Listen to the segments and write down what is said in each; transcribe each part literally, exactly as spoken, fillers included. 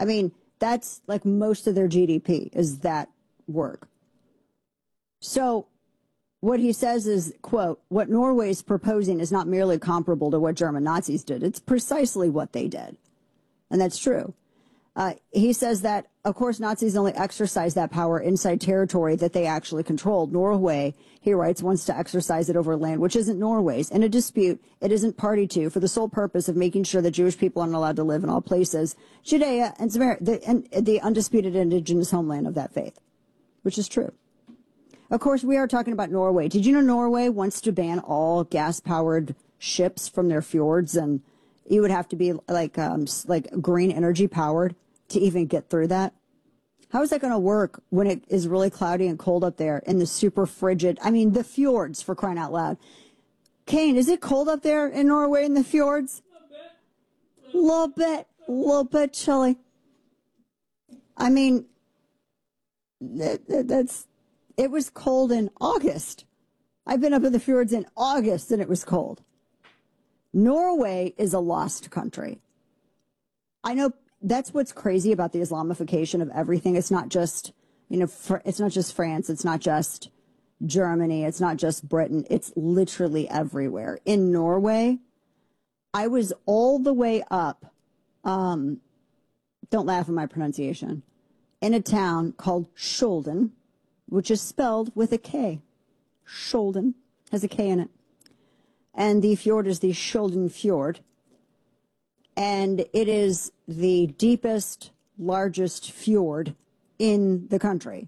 I mean, that's like most of their G D P is that work. So what he says is, quote, what Norway is proposing is not merely comparable to what German Nazis did. It's precisely what they did. And that's true. Uh, he says that, of course, Nazis only exercised that power inside territory that they actually controlled. Norway, he writes, wants to exercise it over land which isn't Norway's. In a dispute it isn't party to for the sole purpose of making sure that Jewish people aren't allowed to live in all places, Judea and Samaria, the, and the undisputed indigenous homeland of that faith, which is true. Of course, we are talking about Norway. Did you know Norway wants to ban all gas-powered ships from their fjords, and you would have to be like um, like green energy powered to even get through that? How is that going to work when it is really cloudy and cold up there in the super frigid, I mean, the fjords, for crying out loud. Kane, is it cold up there in Norway in the fjords? A little bit. A little bit chilly. I mean, that, that, that's, it was cold in August. I've been up in the fjords in August and it was cold. Norway is a lost country. I know that's what's crazy about the Islamification of everything. It's not just, you know, fr- it's not just France. It's not just Germany. It's not just Britain. It's literally everywhere. In Norway, I was all the way up. Um, don't laugh at my pronunciation. In a town called Skjolden, which is spelled with a K. Skjolden has a K in it. And the fjord is the Skjolden Fjord. And it is the deepest, largest fjord in the country.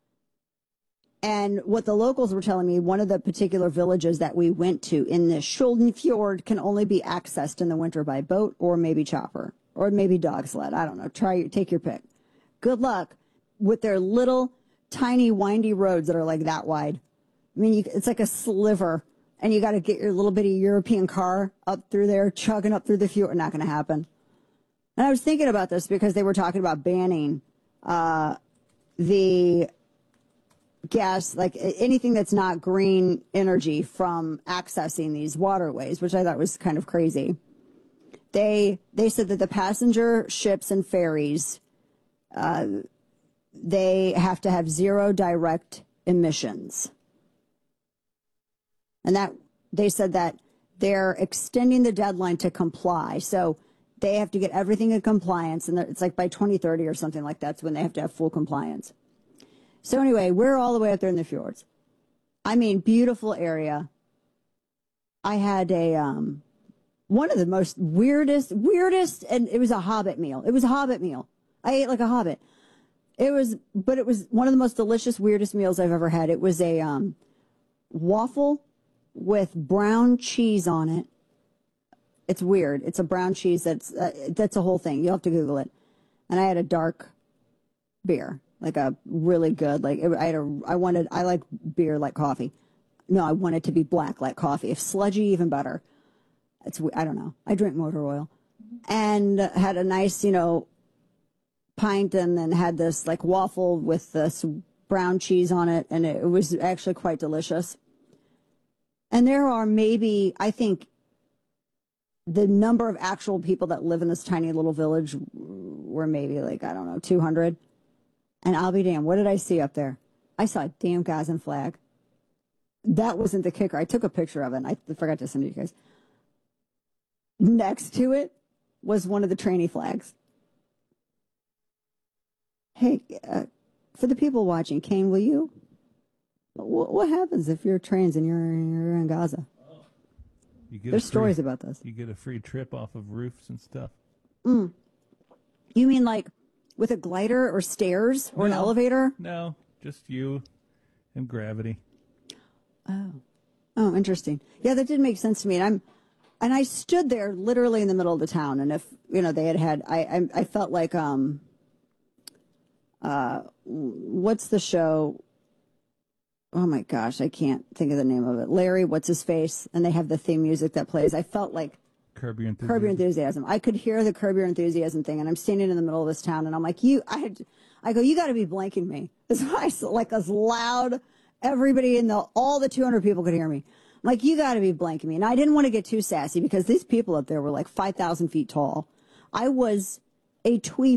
And what the locals were telling me, one of the particular villages that we went to in this Skjolden Fjord can only be accessed in the winter by boat or maybe chopper or maybe dog sled. I don't know. Try, take your pick. Good luck with their little, tiny, windy roads that are like that wide. I mean, you, it's like a sliver. And you got to get your little bitty European car up through there, chugging up through the fjord. Not going to happen. And I was thinking about this because they were talking about banning uh, the gas, like anything that's not green energy from accessing these waterways, which I thought was kind of crazy. They they said that the passenger ships and ferries, uh, they have to have zero direct emissions. And that they said that they're extending the deadline to comply. So they have to get everything in compliance. And it's like by twenty thirty or something like that's when they have to have full compliance. So anyway, we're all the way up there in the fjords. I mean, beautiful area. I had a, um, one of the most weirdest, weirdest, and it was a hobbit meal. It was a hobbit meal. I ate like a hobbit. It was, but it was one of the most delicious, weirdest meals I've ever had. It was a, um, waffle with brown cheese on it. It's weird. It's a brown cheese that's uh, that's a whole thing. You'll have to Google it. And I had a dark beer, like a really good, like it, I had a, I wanted, I like beer like coffee. No, I want it to be black like coffee. If sludgy, even better. It's, I don't know. I drink motor oil. And had a nice, you know, pint and then had this like waffle with this brown cheese on it. And it, it was actually quite delicious. And there are maybe, I think, the number of actual people that live in this tiny little village were maybe like, I don't know, two hundred. And I'll be damned, what did I see up there? I saw a damn Gazan flag. That wasn't the kicker. I took a picture of it, and I forgot to send it to you guys. Next to it was one of the tranny flags. Hey, uh, for the people watching, Kane, will you? What happens if you're trans and you're, you're in Gaza? You get There's free, stories about this. You get a free trip off of roofs and stuff. Mm. You mean like with a glider or stairs or no, an elevator? No, just you and gravity. Oh, oh, interesting. Yeah, that did make sense to me. And I'm, and I stood there literally in the middle of the town. And if you know they had had, I, I, I felt like um, uh, what's the show? Oh my gosh, I can't think of the name of it. Larry, what's his face? And they have the theme music that plays. I felt like Curb Your Enthusiasm. Curb Your Enthusiasm. I could hear the Curb Your Enthusiasm thing, and I'm standing in the middle of this town, and I'm like, you, I, had, I go, you got to be blanking me. It's like as loud. Everybody in the, all the two hundred people could hear me. I'm like, you got to be blanking me. And I didn't want to get too sassy because these people up there were like five thousand feet tall. I was a twee